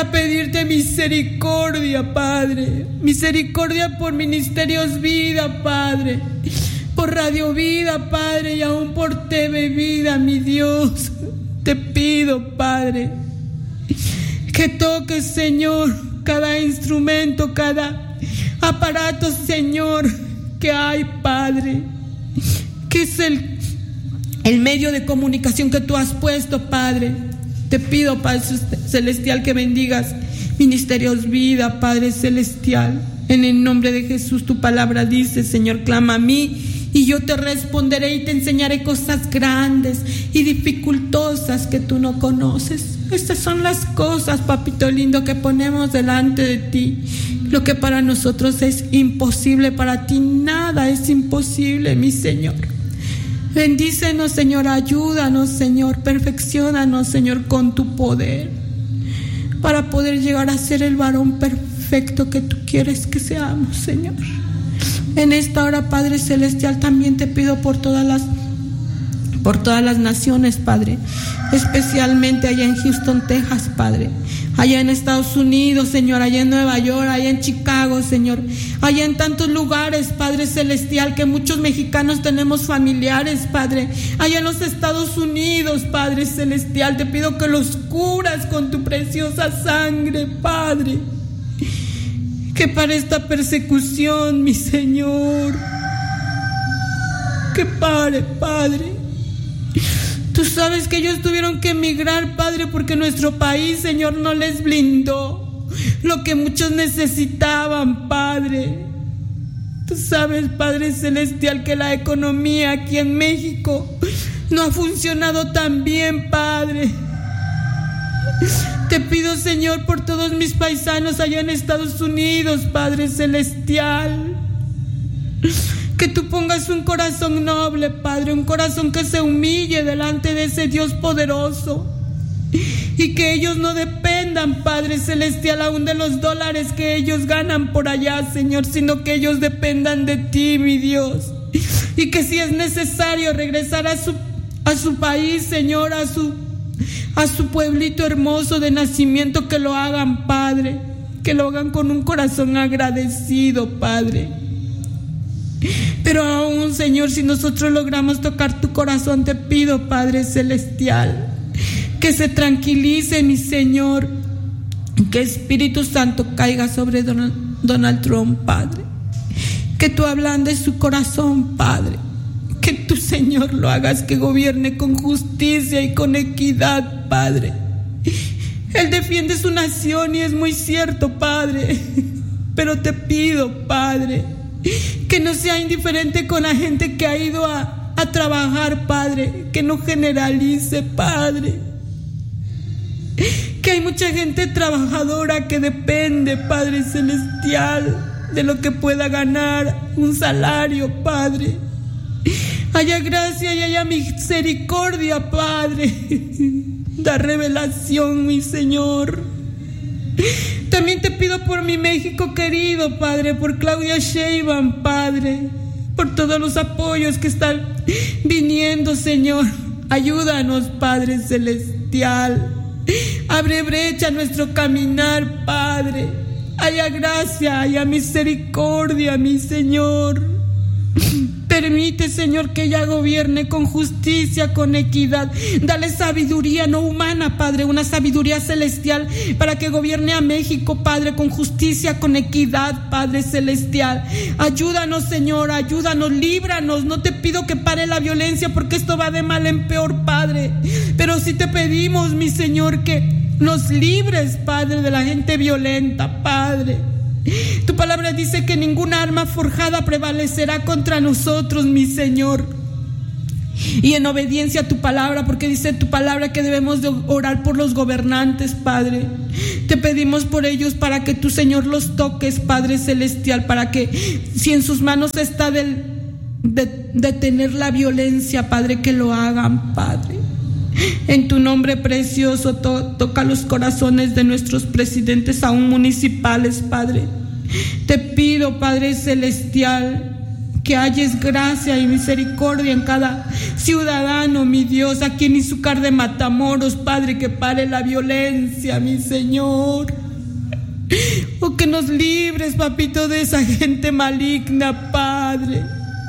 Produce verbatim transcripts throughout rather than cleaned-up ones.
para pedirte misericordia, Padre. Misericordia por Ministerios Vida, Padre. Por Radio Vida, Padre, y aún por T V Vida, mi Dios. Te pido, Padre, que toques, Señor, cada instrumento, cada aparato, Señor, que hay, Padre, que es el, el medio de comunicación que tú has puesto, Padre. Te pido, Padre Celestial, que bendigas Ministerios Vida, Padre Celestial. En el nombre de Jesús, tu palabra dice, Señor, clama a mí y yo te responderé y te enseñaré cosas grandes y dificultosas que tú no conoces. Estas son las cosas, papito lindo, que ponemos delante de ti. Lo que para nosotros es imposible, para ti nada es imposible, mi Señor. Bendícenos, Señor, ayúdanos, Señor, perfecciónanos, Señor, con tu poder, para poder llegar a ser el varón perfecto que tú quieres que seamos, Señor. En esta hora, Padre Celestial, también te pido por todas las por todas las naciones, Padre, especialmente allá en Houston, Texas, Padre, allá en Estados Unidos, Señor, allá en Nueva York, allá en Chicago, Señor, allá en tantos lugares, Padre Celestial, que muchos mexicanos tenemos familiares, Padre, allá en los Estados Unidos, Padre Celestial, te pido que los curas con tu preciosa sangre, Padre, que para esta persecución, mi Señor, que pare, Padre. Tú sabes que ellos tuvieron que emigrar, Padre, porque nuestro país, Señor, no les brindó lo que muchos necesitaban, Padre. Tú sabes, Padre Celestial, que la economía aquí en México no ha funcionado tan bien, Padre. Te pido, Señor, por todos mis paisanos allá en Estados Unidos, Padre Celestial, que tú pongas un corazón noble, Padre, un corazón que se humille delante de ese Dios poderoso, y que ellos no dependan, Padre Celestial, aún de los dólares que ellos ganan por allá, Señor, sino que ellos dependan de ti, mi Dios, y que si es necesario regresar a su, a su país, Señor, a su, a su pueblito hermoso de nacimiento, que lo hagan, Padre, que lo hagan con un corazón agradecido, Padre. Pero aún, Señor, si nosotros logramos tocar tu corazón, te pido, Padre Celestial, que se tranquilice, mi Señor, que Espíritu Santo caiga sobre Donald Trump, Padre, que tú ablandes su corazón, Padre, que tú, Señor, lo hagas que gobierne con justicia y con equidad, Padre. Él defiende su nación y es muy cierto, Padre, pero te pido, Padre, que no sea indiferente con la gente que ha ido a, a trabajar, Padre, que no generalice, Padre, que hay mucha gente trabajadora que depende, Padre Celestial, de lo que pueda ganar un salario, Padre. Haya gracia y haya misericordia, Padre, da revelación, mi Señor. También te pido por mi México querido, Padre, por Claudia Sheinbaum, Padre, por todos los apoyos que están viniendo, Señor. Ayúdanos, Padre Celestial. Abre brecha a nuestro caminar, Padre. Haya gracia, haya misericordia, mi Señor. Permite, Señor, que ella gobierne con justicia, con equidad. Dale sabiduría no humana, Padre, una sabiduría celestial para que gobierne a México, Padre, con justicia, con equidad, Padre Celestial. Ayúdanos, Señor, ayúdanos, líbranos. No te pido que pare la violencia, porque esto va de mal en peor, Padre. Pero sí te pedimos, mi Señor, que nos libres, Padre, de la gente violenta, Padre. Tu palabra dice que ninguna arma forjada prevalecerá contra nosotros, mi Señor. Y en obediencia a tu palabra, porque dice tu palabra que debemos de orar por los gobernantes, Padre. Te pedimos por ellos para que tu, Señor, los toques, Padre Celestial, para que si en sus manos está del, de, detener la violencia, Padre, que lo hagan, Padre. En tu nombre precioso, to- toca los corazones de nuestros presidentes, aún municipales, Padre. Te pido, Padre Celestial, que halles gracia y misericordia en cada ciudadano, mi Dios, aquí en Izúcar de Matamoros, Padre, que pare la violencia, mi Señor. O que nos libres, papito, de esa gente maligna, Padre.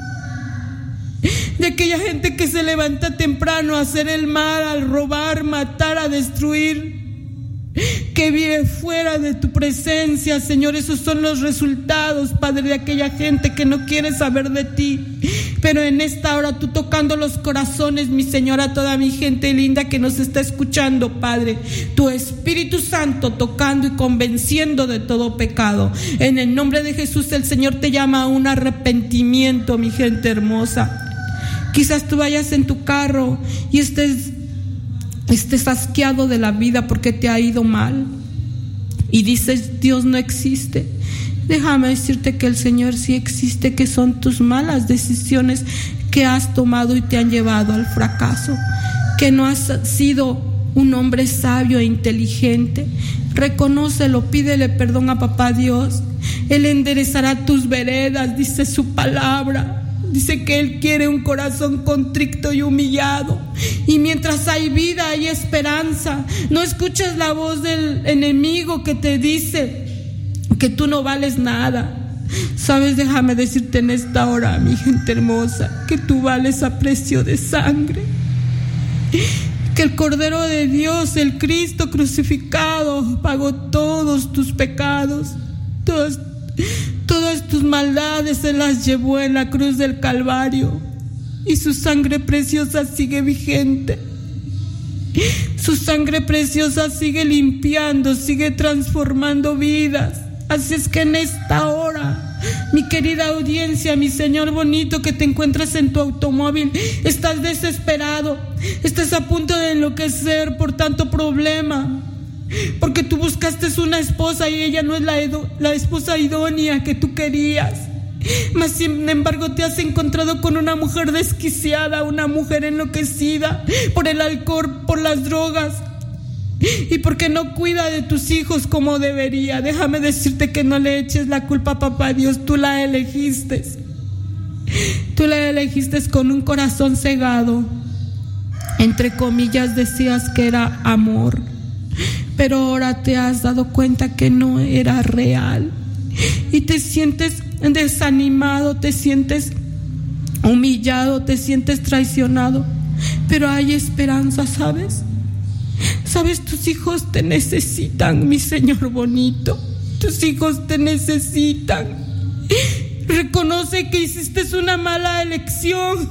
De aquella gente que se levanta temprano a hacer el mal, al robar, matar, a destruir, que vive fuera de tu presencia, Señor. Esos son los resultados, Padre, de aquella gente que no quiere saber de ti. Pero en esta hora tú tocando los corazones, mi Señor, a toda mi gente linda que nos está escuchando, Padre, tu Espíritu Santo tocando y convenciendo de todo pecado. En el nombre de Jesús, el Señor te llama a un arrepentimiento, mi gente hermosa. Quizás tú vayas en tu carro y estés estés asqueado de la vida porque te ha ido mal y dices, Dios no existe. Déjame decirte que el Señor sí existe, que son tus malas decisiones que has tomado y te han llevado al fracaso, que no has sido un hombre sabio e inteligente. Reconócelo, pídele perdón a papá Dios. Él enderezará tus veredas, dice su palabra. Dice que Él quiere un corazón contrito y humillado. Y mientras hay vida, hay esperanza. No escuches la voz del enemigo que te dice que tú no vales nada. Sabes, déjame decirte en esta hora, mi gente hermosa, que tú vales a precio de sangre. Que el Cordero de Dios, el Cristo crucificado, pagó todos tus pecados, todas Todas tus maldades se las llevó en la cruz del Calvario y su sangre preciosa sigue vigente. Su sangre preciosa sigue limpiando, sigue transformando vidas. Así es que en esta hora, mi querida audiencia, mi Señor bonito, que te encuentras en tu automóvil, estás desesperado, estás a punto de enloquecer por tanto problema. Porque tú buscaste una esposa y ella no es la, edo, la esposa idónea que tú querías. Mas sin embargo te has encontrado con una mujer desquiciada, una mujer enloquecida por el alcohol, por las drogas y porque no cuida de tus hijos como debería. Déjame decirte que no le eches la culpa a papá Dios. Tú la elegiste. Tú la elegiste con un corazón cegado. Entre comillas decías que era amor, pero ahora te has dado cuenta que no era real y te sientes desanimado, te sientes humillado, te sientes traicionado. Pero hay esperanza, ¿sabes? ¿Sabes? Tus hijos te necesitan, mi Señor bonito. Tus hijos te necesitan. Reconoce que hiciste una mala elección.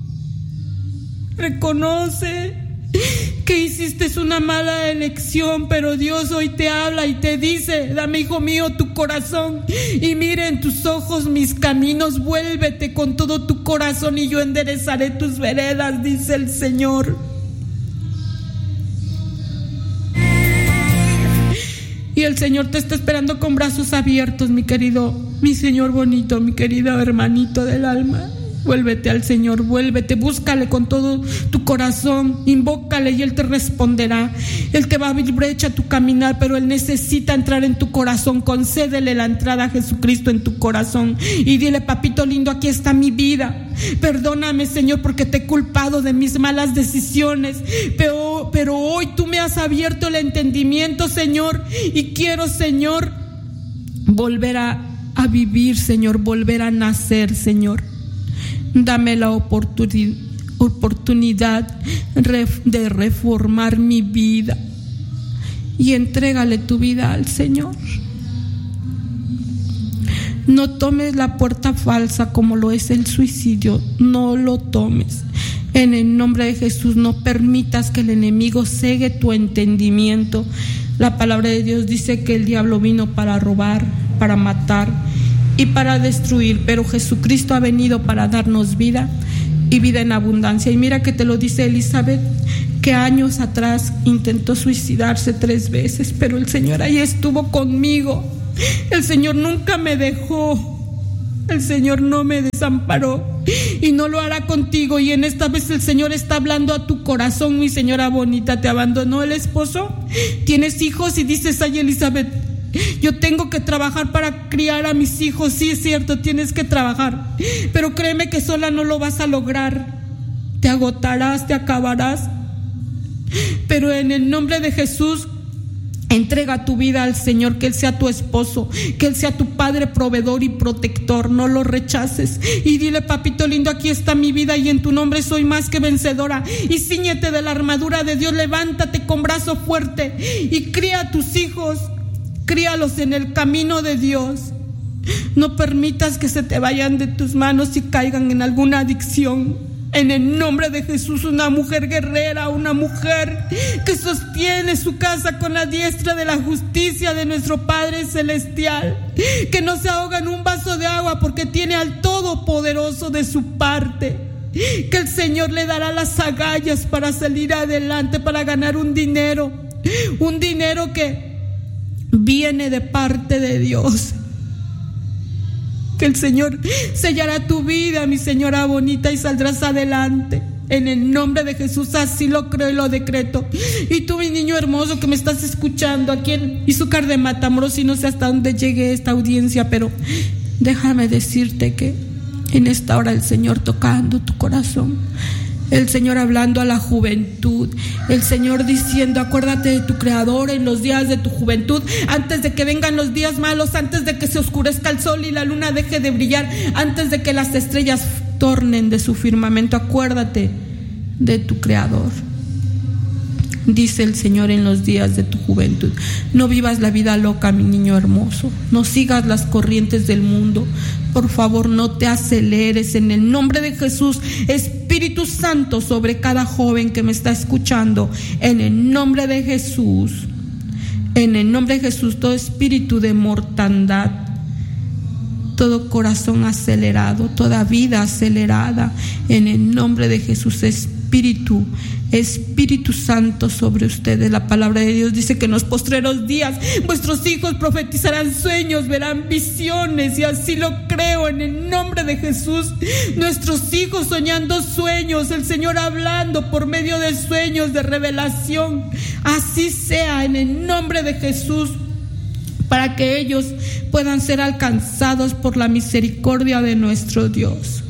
Reconoce que hiciste una mala elección, pero Dios hoy te habla y te dice: dame, hijo mío, tu corazón y mire en tus ojos mis caminos, vuélvete con todo tu corazón y yo enderezaré tus veredas, dice el Señor. Y el Señor te está esperando con brazos abiertos, mi querido, mi Señor bonito, mi querido hermanito del alma. Vuélvete al Señor, vuélvete, búscale con todo tu corazón, invócale y Él te responderá. Él te va a abrir brecha a tu caminar, pero Él necesita entrar en tu corazón. Concédele la entrada a Jesucristo en tu corazón y dile: papito lindo, aquí está mi vida. Perdóname, Señor, porque te he culpado de mis malas decisiones, pero, pero hoy tú me has abierto el entendimiento, Señor, y quiero, Señor, volver a, a vivir, Señor, volver a nacer, Señor. Dame la oportuni- oportunidad de reformar mi vida y entrégale tu vida al Señor. No tomes la puerta falsa como lo es el suicidio. No lo tomes. En el nombre de Jesús, no permitas que el enemigo cegue tu entendimiento. La palabra de Dios dice que el diablo vino para robar, para matar y para destruir, pero Jesucristo ha venido para darnos vida y vida en abundancia. Y mira que te lo dice Elizabeth, que años atrás intentó suicidarse tres veces, pero el Señor ahí estuvo conmigo. El Señor nunca me dejó, el Señor no me desamparó y no lo hará contigo. Y en esta vez el Señor está hablando a tu corazón, mi señora bonita. ¿Te abandonó el esposo? ¿Tienes hijos? Y dices: ay, Elizabeth, Yo tengo que trabajar para criar a mis hijos. Sí, es cierto, tienes que trabajar, pero créeme que sola no lo vas a lograr. Te agotarás, te acabarás. Pero en el nombre de Jesús, entrega tu vida al Señor, que Él sea tu esposo, que Él sea tu padre proveedor y protector. No lo rechaces y dile: papito lindo, aquí está mi vida y en tu nombre soy más que vencedora. Y cíñete de la armadura de Dios, levántate con brazo fuerte y cría a tus hijos, críalos en el camino de Dios. No permitas que se te vayan de tus manos y caigan en alguna adicción. En el nombre de Jesús, una mujer guerrera, una mujer que sostiene su casa con la diestra de la justicia de nuestro Padre Celestial, que no se ahoga en un vaso de agua porque tiene al Todopoderoso de su parte, que el Señor le dará las agallas para salir adelante, para ganar un dinero, un dinero que viene de parte de Dios. Que el Señor sellará tu vida, mi señora bonita, y saldrás adelante. En el nombre de Jesús, así lo creo y lo decreto. Y tú, mi niño hermoso que me estás escuchando aquí en Izúcar de Matamoros, y no sé hasta dónde llegue esta audiencia, pero déjame decirte que en esta hora el Señor tocando tu corazón, el Señor hablando a la juventud, el Señor diciendo: acuérdate de tu Creador en los días de tu juventud, antes de que vengan los días malos, antes de que se oscurezca el sol y la luna deje de brillar, antes de que las estrellas tornen de su firmamento. Acuérdate de tu Creador, dice el Señor, en los días de tu juventud. No vivas la vida loca, mi niño hermoso. No sigas las corrientes del mundo. Por favor, no te aceleres. En el nombre de Jesús, Espíritu Santo, sobre cada joven que me está escuchando, en el nombre de Jesús, en el nombre de Jesús, todo espíritu de mortandad, todo corazón acelerado, toda vida acelerada, en el nombre de Jesús, Espíritu, Espíritu Santo sobre ustedes. La palabra de Dios dice que en los postreros días vuestros hijos profetizarán sueños, verán visiones, y así lo creo en el nombre de Jesús. Nuestros hijos soñando sueños, el Señor hablando por medio de sueños, de revelación. Así sea en el nombre de Jesús, para que ellos puedan ser alcanzados por la misericordia de nuestro Dios.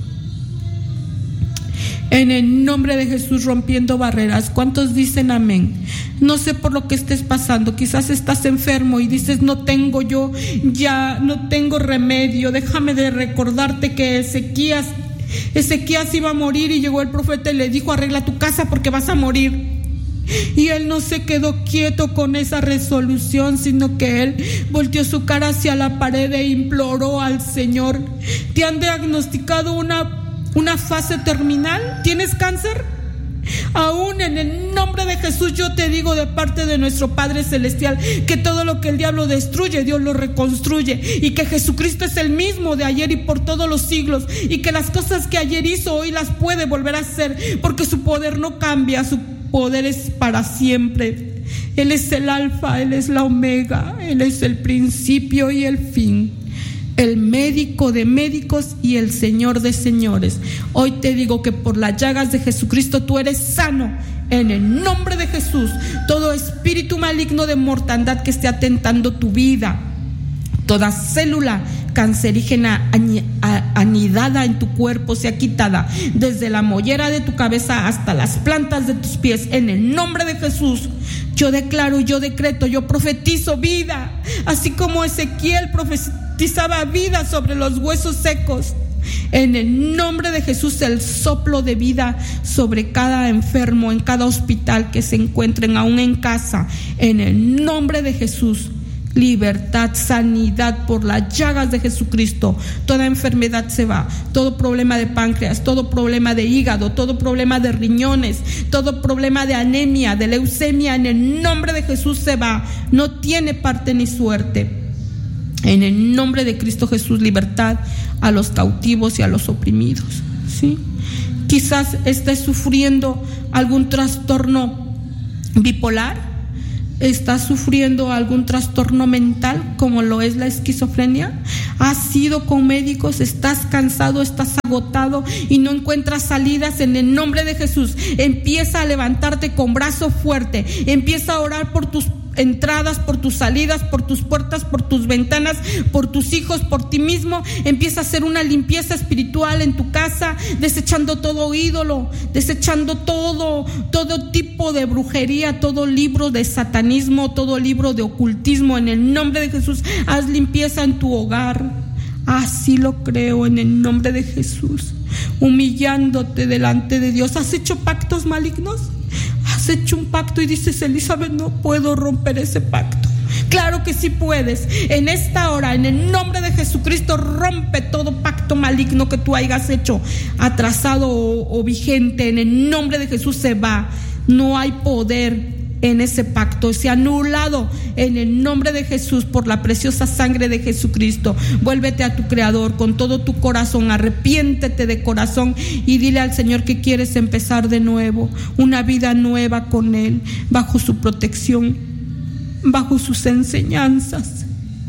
En el nombre de Jesús, rompiendo barreras. ¿Cuántos dicen amén? No sé por lo que estés pasando. Quizás estás enfermo y dices: no tengo yo, ya no tengo remedio. Déjame de recordarte que Ezequías, Ezequías iba a morir y llegó el profeta y le dijo: arregla tu casa porque vas a morir. Y él no se quedó quieto con esa resolución, sino que él volteó su cara hacia la pared e imploró al Señor. ¿Te han diagnosticado una Una fase terminal? ¿Tienes cáncer? Aún en el nombre de Jesús yo te digo, de parte de nuestro Padre Celestial, que todo lo que el diablo destruye, Dios lo reconstruye, y que Jesucristo es el mismo de ayer y por todos los siglos, y que las cosas que ayer hizo hoy las puede volver a hacer, porque su poder no cambia, su poder es para siempre. Él es el alfa, Él es la omega, Él es el principio y el fin, el médico de médicos y el Señor de señores. Hoy te digo que por las llagas de Jesucristo tú eres sano. En el nombre de Jesús, todo espíritu maligno de mortandad que esté atentando tu vida, toda célula cancerígena anidada en tu cuerpo sea quitada, desde la mollera de tu cabeza hasta las plantas de tus pies. En el nombre de Jesús, yo declaro, yo decreto, yo profetizo vida, así como Ezequiel profetizaba vida sobre los huesos secos. En el nombre de Jesús, el soplo de vida sobre cada enfermo, en cada hospital que se encuentren aún en casa. En el nombre de Jesús, libertad, sanidad por las llagas de Jesucristo. Toda enfermedad se va, todo problema de páncreas, todo problema de hígado, todo problema de riñones, todo problema de anemia, de leucemia, en el nombre de Jesús se va. No tiene parte ni suerte. En el nombre de Cristo Jesús, libertad a los cautivos y a los oprimidos, ¿sí? Quizás estés sufriendo algún trastorno bipolar, estás sufriendo algún trastorno mental como lo es la esquizofrenia, has ido con médicos, estás cansado, estás agotado y no encuentras salidas. En el nombre de Jesús, empieza a levantarte con brazo fuerte, empieza a orar por tus entradas, por tus salidas, por tus puertas, por tus ventanas, por tus hijos, por ti mismo. Empieza a hacer una limpieza espiritual en tu casa, desechando todo ídolo, desechando todo, todo tipo de brujería, todo libro de satanismo, todo libro de ocultismo. En el nombre de Jesús, haz limpieza en tu hogar. Así lo creo en el nombre de Jesús, humillándote delante de Dios. ¿Has hecho pactos malignos? ¿Has hecho un pacto y dices, Elizabeth, no puedo romper ese pacto? Claro que sí puedes. En esta hora, en el nombre de Jesucristo, rompe todo pacto maligno que tú hayas hecho, atrasado o, o vigente. En el nombre de Jesús se va. No hay poder en ese pacto, se ha anulado en el nombre de Jesús por la preciosa sangre de Jesucristo. Vuélvete a tu Creador con todo tu corazón, arrepiéntete de corazón y dile al Señor que quieres empezar de nuevo, una vida nueva con Él, bajo su protección, bajo sus enseñanzas,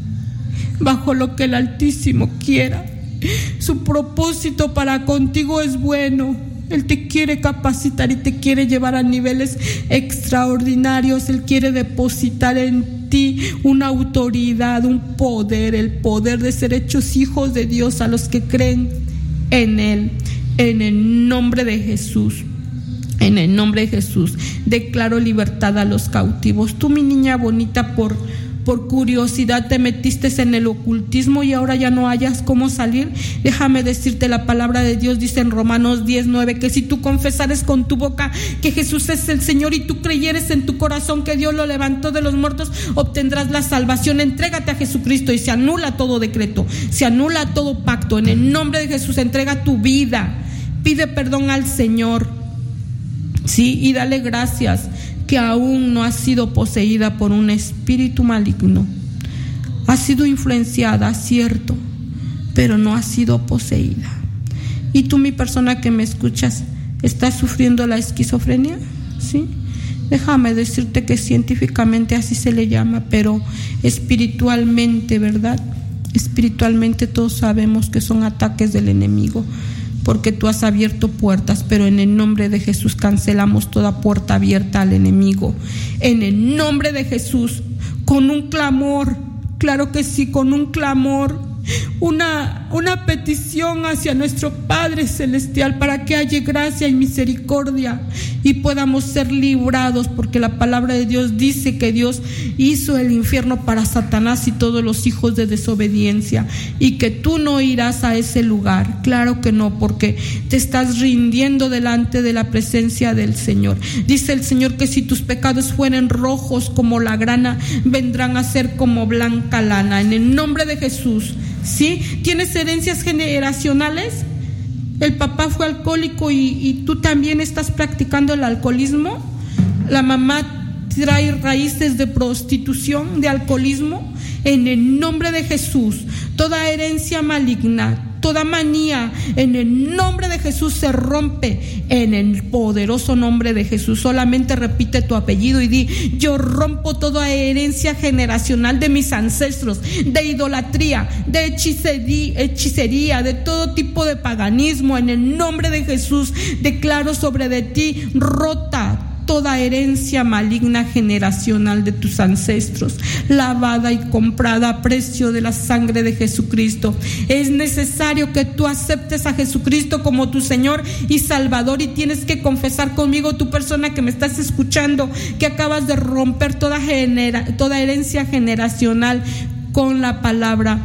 bajo lo que el Altísimo quiera. Su propósito para contigo es bueno. Él te quiere capacitar y te quiere llevar a niveles extraordinarios. Él quiere depositar en ti una autoridad, un poder, el poder de ser hechos hijos de Dios a los que creen en Él. En el nombre de Jesús, en el nombre de Jesús, declaro libertad a los cautivos. Tú, mi niña bonita, por Por curiosidad te metiste en el ocultismo y ahora ya no hayas cómo salir. Déjame decirte, la palabra de Dios dice en Romanos diez nueve que si tú confesares con tu boca que Jesús es el Señor y tú creyeres en tu corazón que Dios lo levantó de los muertos, obtendrás la salvación. Entrégate a Jesucristo y se anula todo decreto, se anula todo pacto. En el nombre de Jesús, entrega tu vida, pide perdón al Señor, sí, y dale gracias que aún no has sido poseída por un espíritu maligno. Has sido influenciada, cierto, pero no has sido poseída. Y tú, mi persona que me escuchas, ¿estás sufriendo la esquizofrenia? ¿Sí? Déjame decirte que científicamente así se le llama, pero espiritualmente, ¿verdad? Espiritualmente todos sabemos que son ataques del enemigo, porque tú has abierto puertas, pero en el nombre de Jesús cancelamos toda puerta abierta al enemigo. En el nombre de Jesús, con un clamor, claro que sí, con un clamor, una, una petición hacia nuestro Padre Celestial para que haya gracia y misericordia y podamos ser librados, porque la palabra de Dios dice que Dios hizo el infierno para Satanás y todos los hijos de desobediencia, y que tú no irás a ese lugar. Claro que no, porque te estás rindiendo delante de la presencia del Señor. Dice el Señor que si tus pecados fueren rojos como la grana, vendrán a ser como blanca lana. En el nombre de Jesús, ¿sí? ¿Tienes herencias generacionales? El papá fue alcohólico y, y tú también estás practicando el alcoholismo. La mamá trae raíces de prostitución, de alcoholismo. En el nombre de Jesús, toda herencia maligna, toda manía, en el nombre de Jesús se rompe, en el poderoso nombre de Jesús. Solamente repite tu apellido y di: yo rompo toda herencia generacional de mis ancestros, de idolatría, de hechicería, hechicería, de todo tipo de paganismo. En el nombre de Jesús declaro sobre de ti rota toda herencia maligna generacional de tus ancestros, lavada y comprada a precio de la sangre de Jesucristo. Es necesario que tú aceptes a Jesucristo como tu Señor y Salvador, y tienes que confesar conmigo, tu persona que me estás escuchando, que acabas de romper toda, genera, toda herencia generacional con la palabra.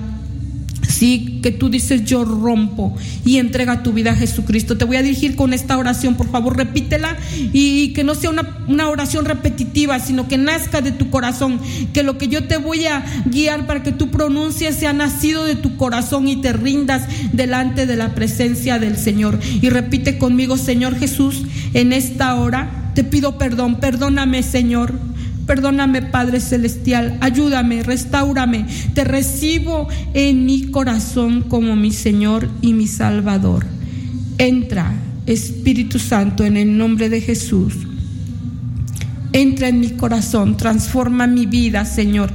Sí, que tú dices: yo rompo, y entrega tu vida a Jesucristo. Te voy a dirigir con esta oración, por favor repítela, y que no sea una, una oración repetitiva, sino que nazca de tu corazón, que lo que yo te voy a guiar para que tú pronuncies sea nacido de tu corazón y te rindas delante de la presencia del Señor. Y repite conmigo: Señor Jesús, en esta hora te pido perdón, perdóname, Señor. Perdóname, Padre Celestial, ayúdame, restáurame. Te recibo en mi corazón como mi Señor y mi Salvador. Entra, Espíritu Santo, en el nombre de Jesús. Entra en mi corazón, transforma mi vida, Señor.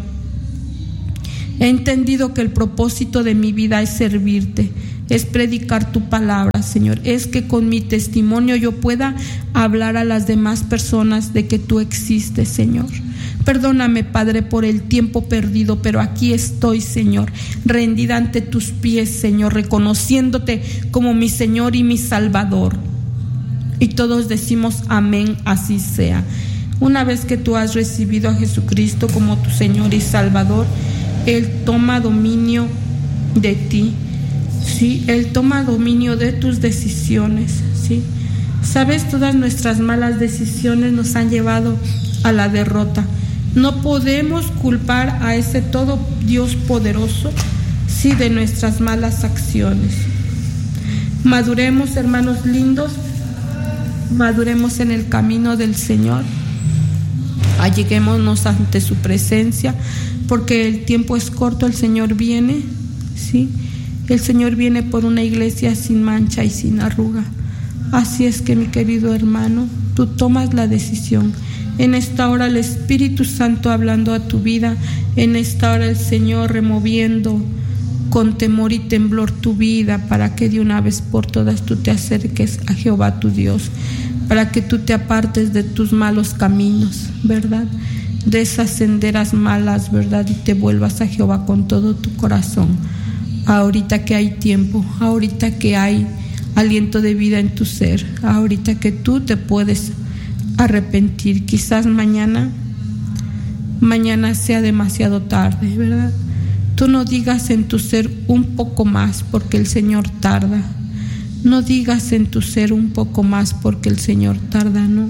He entendido que el propósito de mi vida es servirte, es predicar tu palabra, Señor. Es que con mi testimonio yo pueda hablar a las demás personas de que tú existes, Señor. Perdóname, Padre, por el tiempo perdido, pero aquí estoy, Señor, rendida ante tus pies, Señor, reconociéndote como mi Señor y mi Salvador. Y todos decimos amén, así sea. Una vez que tú has recibido a Jesucristo como tu Señor y Salvador, Él toma dominio de ti, ¿sí? Él toma dominio de tus decisiones, ¿sí? Sabes, todas nuestras malas decisiones nos han llevado a la derrota. No podemos culpar a ese todo Dios poderoso, sí, de nuestras malas acciones. Maduremos, hermanos lindos, maduremos en el camino del Señor. Alleguémonos ante su presencia, porque el tiempo es corto, el Señor viene, ¿sí? El Señor viene por una iglesia sin mancha y sin arruga. Así es que, mi querido hermano, tú tomas la decisión. En esta hora el Espíritu Santo hablando a tu vida, en esta hora el Señor removiendo con temor y temblor tu vida, para que de una vez por todas tú te acerques a Jehová tu Dios, para que tú te apartes de tus malos caminos, ¿verdad? De esas senderas malas, ¿verdad? Y te vuelvas a Jehová con todo tu corazón. Ahorita que hay tiempo, ahorita que hay aliento de vida en tu ser, ahorita que tú te puedes arrepentir. Quizás mañana, mañana sea demasiado tarde, ¿verdad? Tú no digas en tu ser un poco más, porque el Señor tarda. No digas en tu ser un poco más, porque el Señor tarda, ¿no?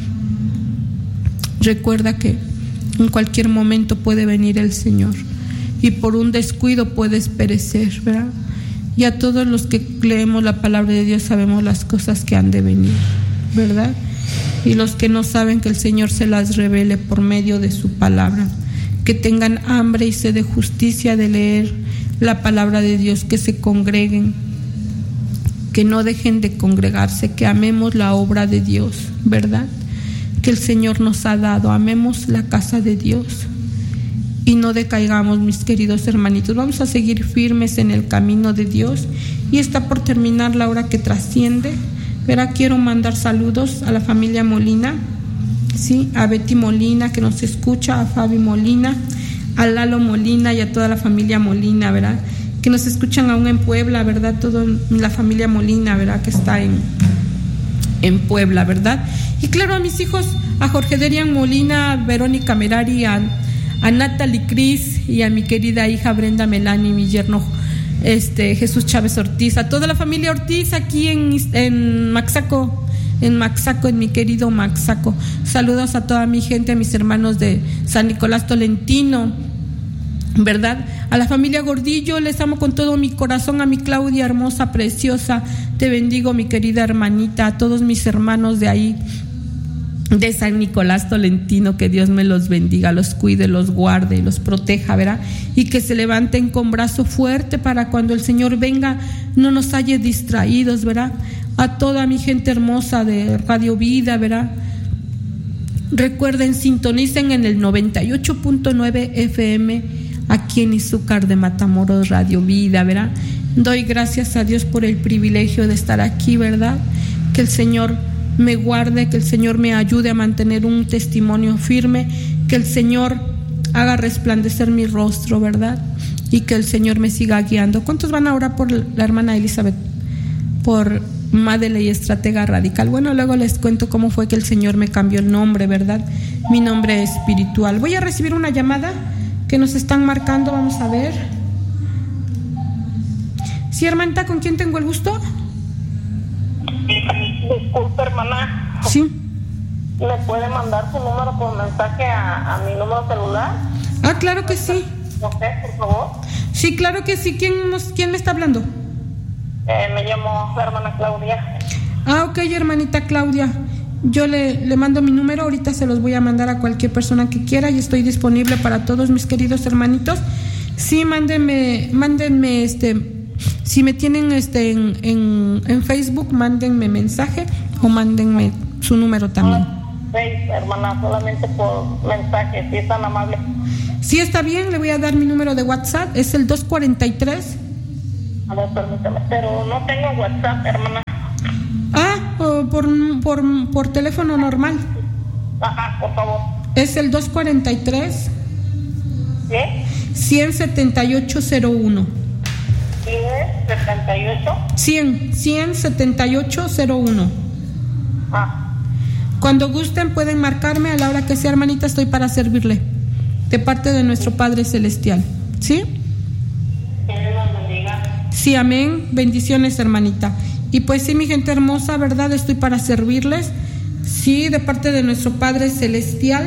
Recuerda que en cualquier momento puede venir el Señor y por un descuido puedes perecer, ¿verdad? Y a todos los que leemos la palabra de Dios sabemos las cosas que han de venir, ¿verdad? Y los que no saben, que el Señor se las revele por medio de su palabra. Que tengan hambre y sed de justicia de leer la palabra de Dios, que se congreguen, que no dejen de congregarse, que amemos la obra de Dios, ¿verdad? Que el Señor nos ha dado, amemos la casa de Dios y no decaigamos, mis queridos hermanitos. Vamos a seguir firmes en el camino de Dios, y está por terminar la hora que trasciende. Pero quiero mandar saludos a la familia Molina, sí, a Betty Molina que nos escucha, a Fabi Molina, a Lalo Molina y a toda la familia Molina, ¿verdad? Que nos escuchan aún en Puebla, ¿verdad? Toda la familia Molina, ¿verdad? Que está en, en Puebla, ¿verdad? Y claro, a mis hijos, a Jorge Derian Molina, a Verónica Merari, a, a Natalie Cris y a mi querida hija Brenda Melani, mi yerno Este, Jesús Chávez Ortiz, a toda la familia Ortiz aquí en, en Maxaco, en Maxaco, en mi querido Maxaco. Saludos a toda mi gente, a mis hermanos de San Nicolás Tolentino, ¿verdad? A la familia Gordillo, les amo con todo mi corazón. A mi Claudia hermosa, preciosa, te bendigo, mi querida hermanita. A todos mis hermanos de ahí, de San Nicolás Tolentino, que Dios me los bendiga, los cuide, los guarde y los proteja, ¿verdad? Y que se levanten con brazo fuerte para cuando el Señor venga no nos halle distraídos, ¿verdad? A toda mi gente hermosa de Radio Vida, ¿verdad? Recuerden, sintonicen en el noventa y ocho punto nueve F M aquí en Izúcar de Matamoros, Radio Vida, ¿verdad? Doy gracias a Dios por el privilegio de estar aquí, ¿verdad? Que el Señor me guarde, que el Señor me ayude a mantener un testimonio firme, que el Señor haga resplandecer mi rostro, ¿verdad? Y que el Señor me siga guiando. ¿Cuántos van a orar por la hermana Elizabeth? Por Madele y Estratega Radical. Bueno, luego les cuento cómo fue que el Señor me cambió el nombre, ¿verdad? Mi nombre espiritual. Voy a recibir una llamada que nos están marcando, vamos a ver. Sí, hermanita, ¿con quién tengo el gusto? Disculpe, hermana. Sí. ¿Me puede mandar su número por mensaje a, a mi número celular? Ah, claro que sí. ¿Usted, por favor? Sí, claro que sí. ¿Quién, nos, quién me está hablando? Eh, me llamo la hermana Claudia. Ah, ok, hermanita Claudia. Yo le, le mando mi número, ahorita se los voy a mandar a cualquier persona que quiera y estoy disponible para todos mis queridos hermanitos. Sí, mándenme, mándenme este... Si me tienen este en, en, en Facebook, mándenme mensaje o mándenme su número también. Sí, hermana, solamente por mensaje, si es tan amable. Sí, está bien, le voy a dar mi número de WhatsApp, es el dos cuarenta y tres. A ver, permítame, pero no tengo WhatsApp, hermana. Ah, por, por, por teléfono normal. Ajá, por favor. Es el dos cuarenta y tres. ¿Sí? cien setenta y ocho cero uno. ¿Cien setenta y ocho? cien, cien setenta y ocho cero uno. Ah. Cuando gusten pueden marcarme a la hora que sea, hermanita, estoy para servirle. De parte de nuestro Padre Celestial. ¿Sí? Que Dios los bendiga. Sí, amén. Bendiciones, hermanita. Y pues sí, mi gente hermosa, ¿verdad? Estoy para servirles. Sí, de parte de nuestro Padre Celestial.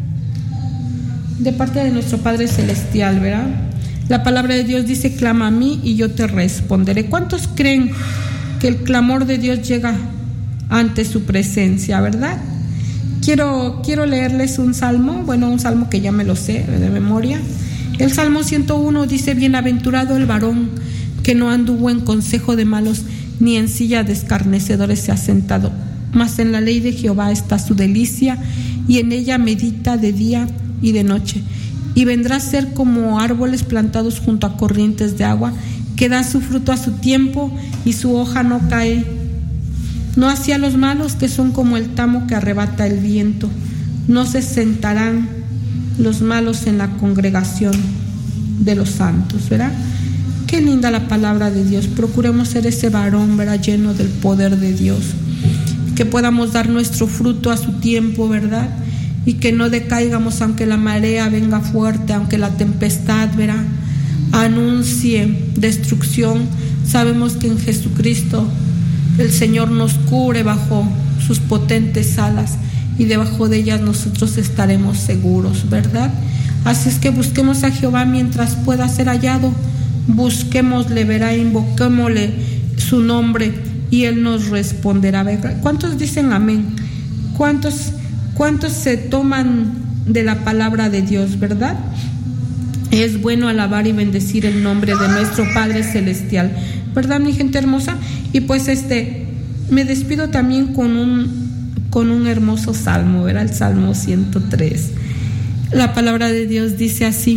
De parte de nuestro Padre Celestial, ¿verdad? La palabra de Dios dice: clama a mí y yo te responderé. ¿Cuántos creen que el clamor de Dios llega ante su presencia, verdad? Quiero, quiero leerles un salmo, bueno, un salmo que ya me lo sé de memoria. El Salmo ciento uno dice: bienaventurado el varón que no anduvo en consejo de malos, ni en silla de escarnecedores se ha sentado, mas en la ley de Jehová está su delicia, y en ella medita de día y de noche. Y vendrá a ser como árboles plantados junto a corrientes de agua, que da su fruto a su tiempo y su hoja no cae. No así a los malos, que son como el tamo que arrebata el viento. No se sentarán los malos en la congregación de los santos, ¿verdad? Qué linda la palabra de Dios. Procuremos ser ese varón, ¿verdad?, lleno del poder de Dios, que podamos dar nuestro fruto a su tiempo, ¿verdad? Y que no decaigamos aunque la marea venga fuerte, aunque la tempestad, ¿verdad?, anuncie destrucción. Sabemos que en Jesucristo el Señor nos cubre bajo sus potentes alas, y debajo de ellas nosotros estaremos seguros, ¿verdad? Así es que busquemos a Jehová mientras pueda ser hallado. Busquémosle, verá, invoquémosle su nombre y Él nos responderá, ¿verdad? ¿Cuántos dicen amén? ¿Cuántos, cuántos se toman de la palabra de Dios, verdad? Es bueno alabar y bendecir el nombre de nuestro Padre Celestial, ¿verdad, mi gente hermosa? Y pues este, me despido también con un, con un hermoso salmo, ¿verdad? El Salmo ciento tres. La palabra de Dios dice así.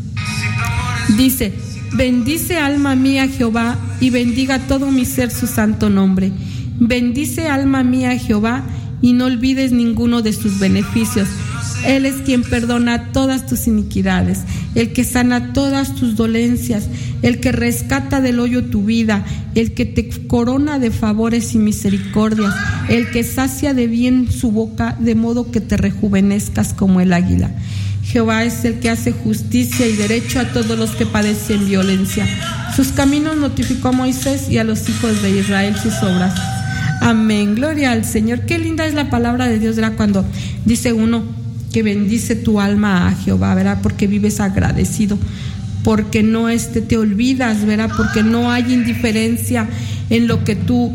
Dice: bendice alma mía Jehová, y bendiga todo mi ser su santo nombre. Bendice alma mía Jehová, y no olvides ninguno de sus beneficios. Él es quien perdona todas tus iniquidades, el que sana todas tus dolencias, el que rescata del hoyo tu vida, el que te corona de favores y misericordias, el que sacia de bien su boca, de modo que te rejuvenezcas como el águila. Jehová es el que hace justicia y derecho a todos los que padecen violencia. Sus caminos notificó a Moisés, y a los hijos de Israel sus obras. Amén, gloria al Señor. Qué linda es la palabra de Dios, ¿verdad? Cuando dice uno que bendice tu alma a Jehová, ¿verdad? Porque vives agradecido, porque no este, te olvidas, ¿verdad? Porque no hay indiferencia en lo que tú,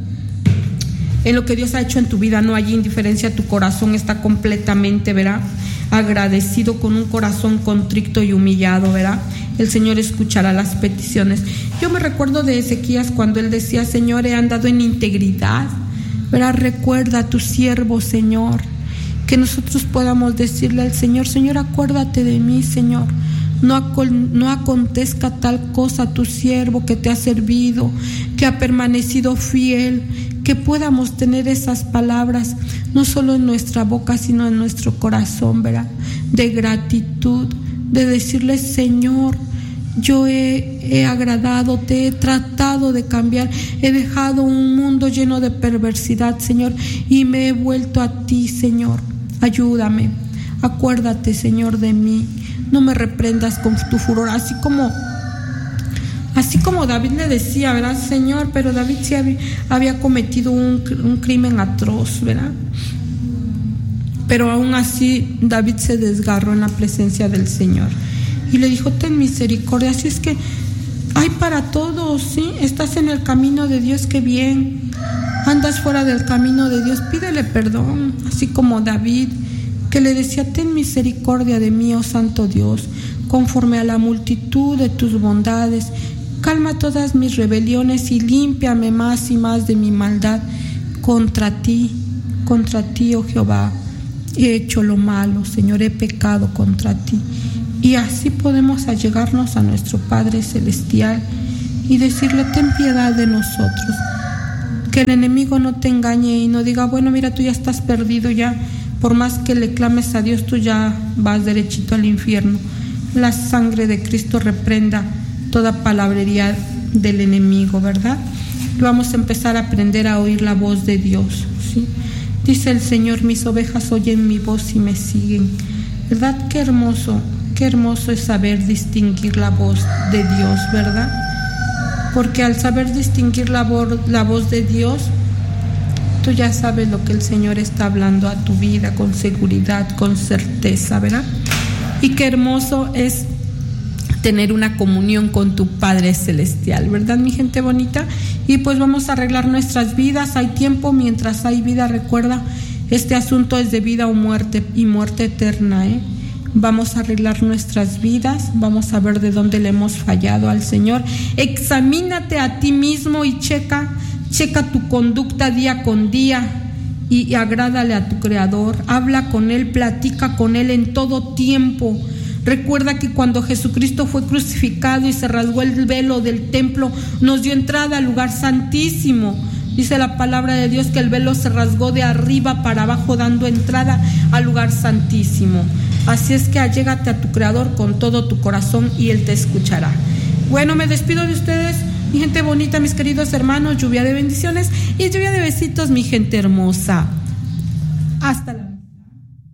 en lo que Dios ha hecho en tu vida, no hay indiferencia, tu corazón está completamente, ¿verdad?, agradecido, con un corazón contrito y humillado, ¿verdad? El Señor escuchará las peticiones. Yo me recuerdo de Ezequías cuando él decía: Señor, he andado en integridad, ¿verdad? Recuerda a tu siervo, Señor. Que nosotros podamos decirle al Señor: Señor, acuérdate de mí, Señor. No, acon, no acontezca tal cosa a tu siervo que te ha servido, que ha permanecido fiel. Que podamos tener esas palabras, no solo en nuestra boca, sino en nuestro corazón, ¿verdad? De gratitud, de decirle: Señor, yo he, he agradado, te he tratado de cambiar, he dejado un mundo lleno de perversidad, Señor, y me he vuelto a ti, Señor. Ayúdame, acuérdate, Señor, de mí, no me reprendas con tu furor, así como así como David le decía, ¿verdad? Señor, pero David sí había, había cometido un, un crimen atroz, ¿verdad? Pero aún así David se desgarró en la presencia del Señor y le dijo: ten misericordia. Así es que hay para todos, ¿sí? Estás en el camino de Dios, qué bien. Andas fuera del camino de Dios, pídele perdón, así como David, que le decía: ten misericordia de mí, oh Santo Dios, conforme a la multitud de tus bondades. Calma todas mis rebeliones y límpiame más y más de mi maldad. Contra ti, contra ti, oh Jehová, he hecho lo malo, Señor, he pecado contra ti. Y así podemos allegarnos a nuestro Padre Celestial y decirle: ten piedad de nosotros. Que el enemigo no te engañe y no diga: bueno, mira, tú ya estás perdido ya, por más que le clames a Dios, tú ya vas derechito al infierno. La sangre de Cristo reprenda toda palabrería del enemigo, ¿verdad? Y vamos a empezar a aprender a oír la voz de Dios, ¿sí? Dice el Señor: mis ovejas oyen mi voz y me siguen. ¿Verdad? Qué hermoso, qué hermoso es saber distinguir la voz de Dios, ¿verdad? Porque al saber distinguir la, vo- la voz de Dios, tú ya sabes lo que el Señor está hablando a tu vida con seguridad, con certeza, ¿verdad? Y qué hermoso es tener una comunión con tu Padre Celestial, ¿verdad, mi gente bonita? Y pues vamos a arreglar nuestras vidas. Hay tiempo mientras hay vida. Recuerda, este asunto es de vida o muerte, y muerte eterna, ¿eh? Vamos a arreglar nuestras vidas, vamos a ver de dónde le hemos fallado al Señor. Examínate a ti mismo y checa, checa tu conducta día con día y, y agrádale a tu Creador. Habla con Él, platica con Él en todo tiempo. Recuerda que cuando Jesucristo fue crucificado y se rasgó el velo del templo, nos dio entrada al lugar santísimo. Dice la palabra de Dios que el velo se rasgó de arriba para abajo, dando entrada al lugar santísimo. Así es que allégate a tu Creador con todo tu corazón y Él te escuchará. Bueno, me despido de ustedes, mi gente bonita, mis queridos hermanos. Lluvia de bendiciones y lluvia de besitos, mi gente hermosa. Hasta la